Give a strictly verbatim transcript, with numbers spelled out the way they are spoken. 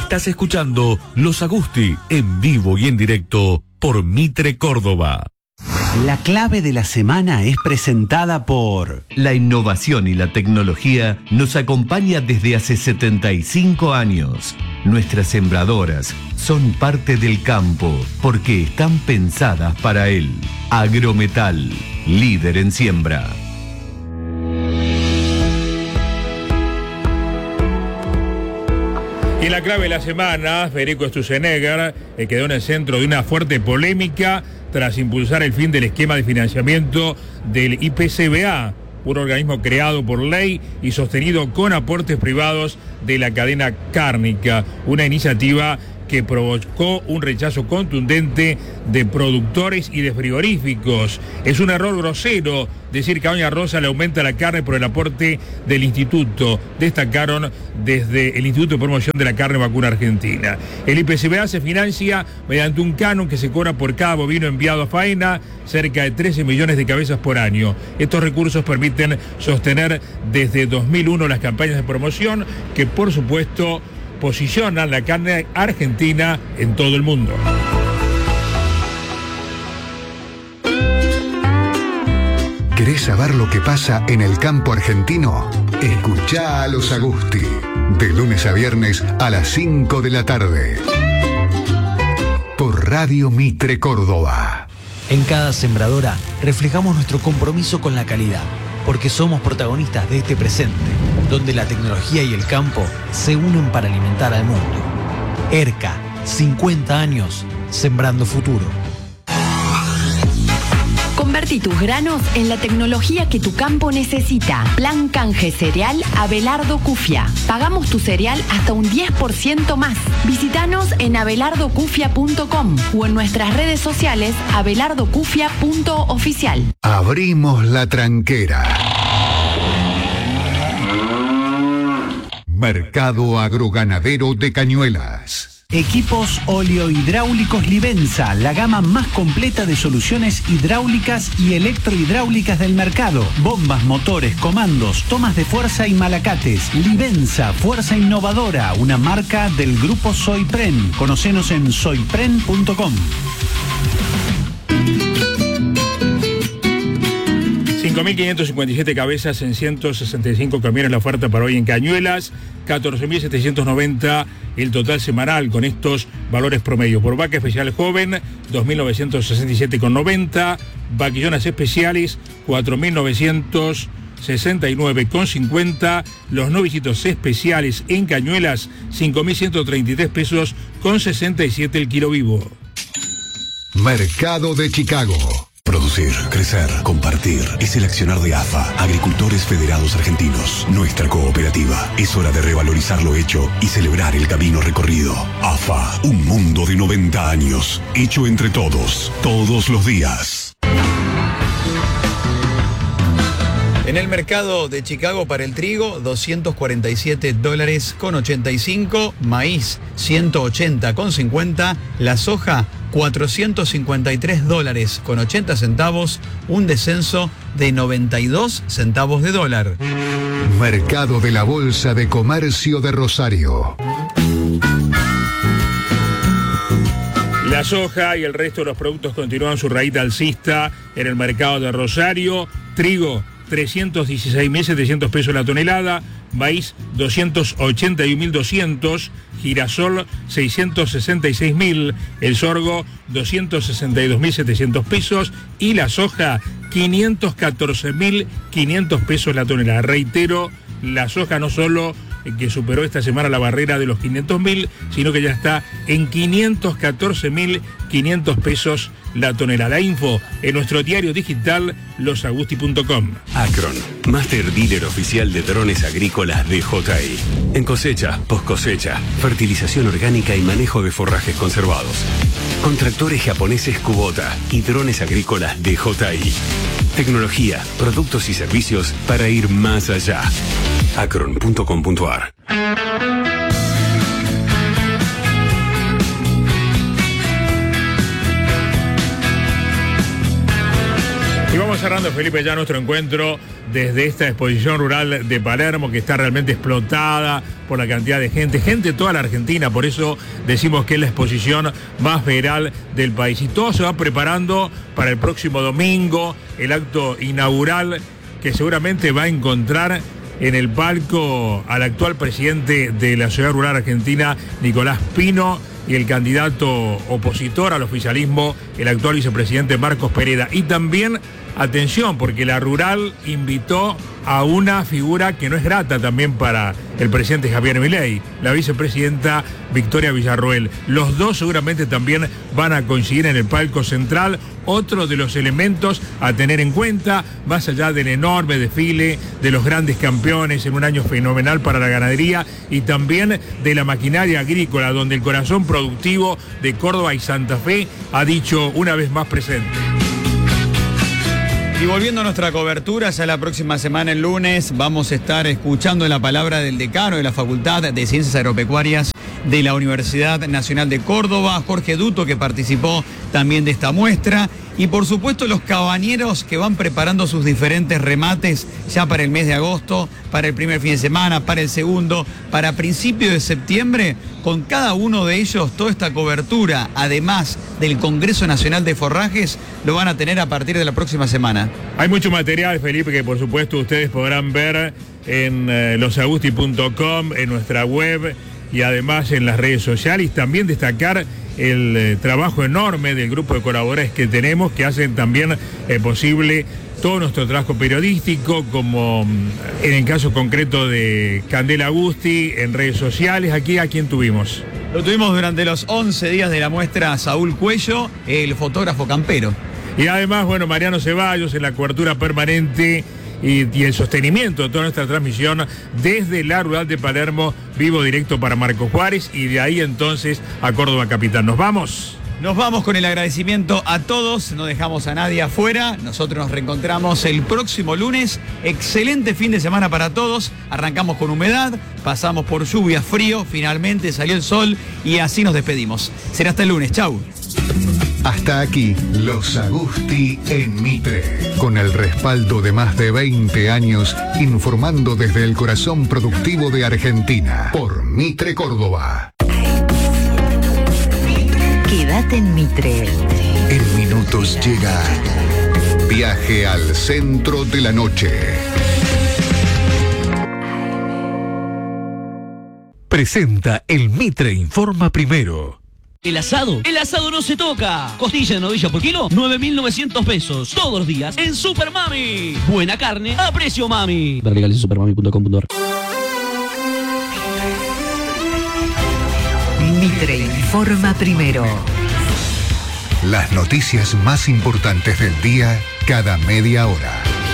Estás escuchando Los Agusti en vivo y en directo por Mitre Córdoba. La clave de la semana es presentada por... La innovación y la tecnología nos acompaña desde hace setenta y cinco años. Nuestras sembradoras son parte del campo porque están pensadas para él. Agrometal, líder en siembra. Y la clave de la semana, Federico Sturzenegger, eh, quedó en el centro de una fuerte polémica tras impulsar el fin del esquema de financiamiento del I P C B A, un organismo creado por ley y sostenido con aportes privados de la cadena cárnica, una iniciativa que provocó un rechazo contundente de productores y de frigoríficos. Es un error grosero decir que a Doña Rosa le aumenta la carne por el aporte del instituto, destacaron desde el Instituto de Promoción de la Carne Vacuna Argentina. El I P C B A se financia mediante un canon que se cobra por cada bovino enviado a faena, cerca de trece millones de cabezas por año. Estos recursos permiten sostener desde dos mil uno las campañas de promoción que, por supuesto, posicionan la carne argentina en todo el mundo. ¿Querés saber lo que pasa en el campo argentino? Escuchá a Los Agusti, de lunes a viernes a las cinco de la tarde, por Radio Mitre Córdoba. En cada sembradora reflejamos nuestro compromiso con la calidad, porque somos protagonistas de este presente, donde la tecnología y el campo se unen para alimentar al mundo. ERCA, cincuenta años, sembrando futuro. Convertí tus granos en la tecnología que tu campo necesita. Plan canje cereal Abelardo Cufia. Pagamos tu cereal hasta un diez por ciento más. Visítanos en abelardo cufia punto com o en nuestras redes sociales abelardo cufia punto oficial. Abrimos la tranquera. Mercado Agroganadero de Cañuelas. Equipos oleohidráulicos Livenza, la gama más completa de soluciones hidráulicas y electrohidráulicas del mercado. Bombas, motores, comandos, tomas de fuerza y malacates. Livenza, fuerza innovadora, una marca del grupo Soypren. Conocenos en soypren punto com. cinco mil quinientas cincuenta y siete cabezas en ciento sesenta y cinco camiones la oferta para hoy en Cañuelas, catorce mil setecientos noventa el total semanal con estos valores promedios. Por vaca especial joven, dos mil novecientos sesenta y siete con noventa, vaquillonas especiales, cuatro mil novecientos sesenta y nueve con cincuenta, los novillitos especiales en Cañuelas, cinco mil ciento treinta y tres pesos con sesenta y siete el kilo vivo. Mercado de Chicago. Producir, crecer, compartir. Es el accionar de A F A, Agricultores Federados Argentinos. Nuestra cooperativa. Es hora de revalorizar lo hecho y celebrar el camino recorrido. A F A, un mundo de noventa años. Hecho entre todos, todos los días. En el mercado de Chicago para el trigo, doscientos cuarenta y siete dólares con ochenta y cinco, maíz ciento ochenta con cincuenta, la soja cuatrocientos cincuenta y tres dólares con ochenta centavos, un descenso de noventa y dos centavos de dólar. Mercado de la Bolsa de Comercio de Rosario. La soja y el resto de los productos continúan su raíz alcista en el mercado de Rosario. Trigo, trescientos dieciséis mil setecientos pesos la tonelada, maíz doscientos ochenta y un mil doscientos, girasol seiscientos sesenta y seis mil, el sorgo doscientos sesenta y dos mil setecientos pesos y la soja quinientos catorce mil quinientos pesos la tonelada. Reitero, la soja no solo que superó esta semana la barrera de los quinientos mil, sino que ya está en quinientos catorce mil quinientos pesos la tonelada. Info en nuestro diario digital los agusti punto com. Acron, Master Dealer Oficial de Drones Agrícolas D J I. En cosecha, post cosecha, fertilización orgánica y manejo de forrajes conservados. Con tractores japoneses Kubota y drones agrícolas D J I. Tecnología, productos y servicios para ir más allá. acron punto com punto a r. Y vamos cerrando, Felipe, ya nuestro encuentro desde esta exposición rural de Palermo, que está realmente explotada por la cantidad de gente, gente de toda la Argentina, por eso decimos que es la exposición más viral del país. Y todo se va preparando para el próximo domingo, el acto inaugural que seguramente va a encontrar en el palco al actual presidente de la Ciudad Rural Argentina, Nicolás Pino, y el candidato opositor al oficialismo, el actual vicepresidente Marcos Pereda. Y también, atención, porque la Rural invitó a una figura que no es grata también para el presidente Javier Milei, la vicepresidenta Victoria Villarroel. Los dos seguramente también van a coincidir en el palco central. Otro de los elementos a tener en cuenta, más allá del enorme desfile de los grandes campeones en un año fenomenal para la ganadería y también de la maquinaria agrícola, donde el corazón productivo de Córdoba y Santa Fe ha dicho una vez más presente. Y volviendo a nuestra cobertura, ya la próxima semana, el lunes, vamos a estar escuchando la palabra del decano de la Facultad de Ciencias Agropecuarias de la Universidad Nacional de Córdoba, Jorge Duto, que participó también de esta muestra. Y por supuesto los cabañeros que van preparando sus diferentes remates ya para el mes de agosto, para el primer fin de semana, para el segundo, para principios de septiembre, con cada uno de ellos toda esta cobertura, además del Congreso Nacional de Forrajes, lo van a tener a partir de la próxima semana. Hay mucho material, Felipe, que por supuesto ustedes podrán ver en eh, los agusti punto com, en nuestra web y además en las redes sociales. También destacar el eh, trabajo enorme del grupo de colaboradores que tenemos, que hacen también eh, posible todo nuestro trabajo periodístico, como en el caso concreto de Candela Agusti, en redes sociales. Aquí, ¿a quién tuvimos? Lo tuvimos durante los once días de la muestra a Saúl Cuello, el fotógrafo campero. Y además, bueno, Mariano Ceballos en la cobertura permanente y, y el sostenimiento de toda nuestra transmisión desde la Rural de Palermo, vivo directo para Marcos Juárez, y de ahí entonces a Córdoba Capital. ¿Nos vamos? Nos vamos con el agradecimiento a todos, no dejamos a nadie afuera. Nosotros nos reencontramos el próximo lunes. Excelente fin de semana para todos. Arrancamos con humedad, pasamos por lluvia, frío, finalmente salió el sol y así nos despedimos. Será hasta el lunes, chau. Hasta aquí, Los Agusti en Mitre, con el respaldo de más de veinte años, informando desde el corazón productivo de Argentina, por Mitre Córdoba. Quédate en Mitre. En minutos llega Viaje al Centro de la Noche. Presenta el Mitre Informa Primero. ¿El asado? El asado no se toca. Costilla de novilla por kilo, nueve mil novecientos pesos. Todos los días en Super Mami. Buena carne a precio mami. Ver legales en supermami punto com punto a r. Mitre Informa Primero. Las noticias más importantes del día cada media hora.